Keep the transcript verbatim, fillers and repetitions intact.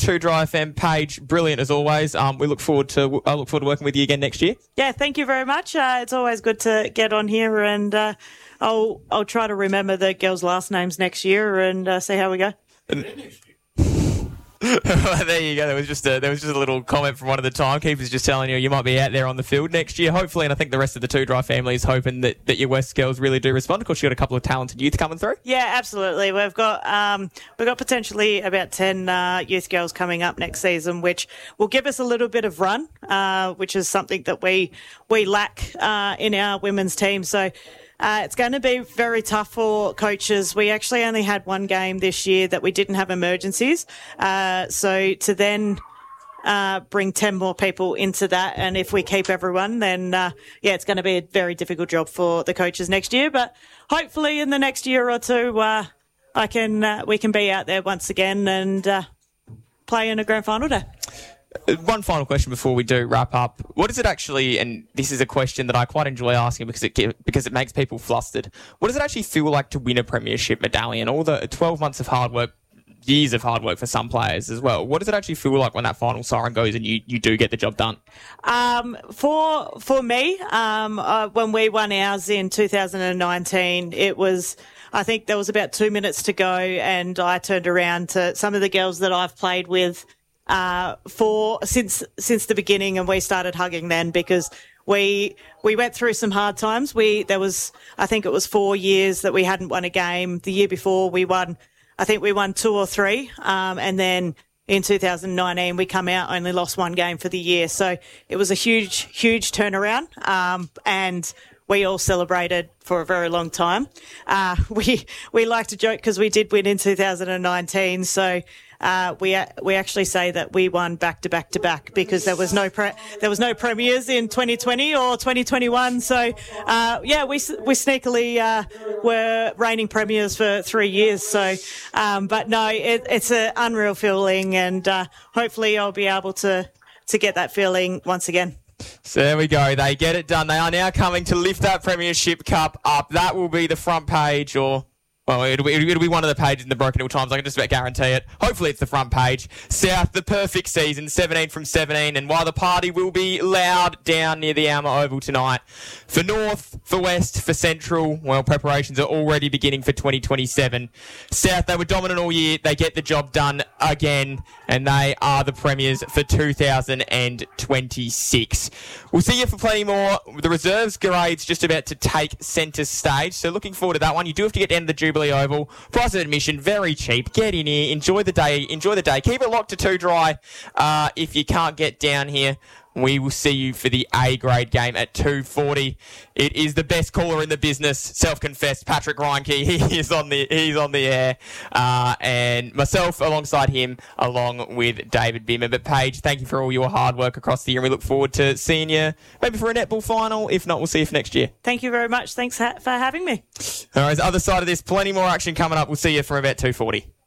Two Dry F M. Paige, brilliant as always. Um, we look forward to I look forward to working with you again next year. Yeah, thank you very much. Uh, it's always good to get on here, and uh, I'll I'll try to remember the girls' last names next year and uh, see how we go. There you go. There was just a there was just a little comment from one of the timekeepers just telling you you might be out there on the field next year, hopefully. And I think the rest of the Two Dry family is hoping that, that your West girls really do respond. Of course, you've got a couple of talented youth coming through. Yeah, absolutely. We've got um, we've got potentially about ten uh, youth girls coming up next season, which will give us a little bit of run, uh, which is something that we we lack uh, in our women's team. So. Uh, it's going to be very tough for coaches. We actually only had one game this year that we didn't have emergencies. Uh, so to then uh, bring ten more people into that, and if we keep everyone, then, uh, yeah, it's going to be a very difficult job for the coaches next year. But hopefully in the next year or two, uh, I can uh, we can be out there once again and uh, play in a grand final day. One final question before we do wrap up. What is it actually, and this is a question that I quite enjoy asking because it because it makes people flustered, what does it actually feel like to win a premiership medallion? All the twelve months of hard work, years of hard work for some players as well. What does it actually feel like when that final siren goes and you, you do get the job done? Um, for for me, um, uh, when we won ours in two thousand nineteen, it was... I think there was about two minutes to go, and I turned around to some of the girls that I've played with Uh, for since since the beginning, and we started hugging then because we we went through some hard times. We there was I think it was four years that we hadn't won a game. The year before we won, I think we won two or three, um, and then in two thousand nineteen we come out only lost one game for the year. So it was a huge huge turnaround, um, and we all celebrated for a very long time. Uh, we we like to joke because we did win in two thousand nineteen, so. Uh, we we actually say that we won back to back to back because there was no pre- there was no premiers in twenty twenty or twenty twenty-one. So uh, yeah, we we sneakily uh, were reigning premiers for three years. So, um, but no, it, it's an unreal feeling, and uh, hopefully I'll be able to to get that feeling once again. So there we go. They get it done. They are now coming to lift that Premiership Cup up. That will be the front page, or. Well, it'll be, it'll be one of the pages in the Broken Hill Times. I can just about guarantee it. Hopefully it's the front page. South, the perfect season, seventeen from seventeen. And while the party will be loud down near the Alma Oval tonight, for North, for West, for Central, well, preparations are already beginning for twenty twenty-seven. South, they were dominant all year. They get the job done again, and they are the premiers for two thousand twenty-six. We'll see you for plenty more. The reserves grades just about to take centre stage, so looking forward to that one. You do have to get down to the Jubilee Oval. Price of admission, very cheap. Get in here. Enjoy the day. Enjoy the day. Keep it locked to Two Dry. Uh, if you can't get down here, we will see you for the A-grade game at two forty. It is the best caller in the business, self-confessed Patrick Reinke. He is on the he's on the air, uh, and myself alongside him, along with David Bimmer. But Paige, thank you for all your hard work across the year. We look forward to seeing you maybe for a netball final. If not, we'll see you for next year. Thank you very much. Thanks ha- for having me. All right, other side of this, plenty more action coming up. We'll see you from about two forty.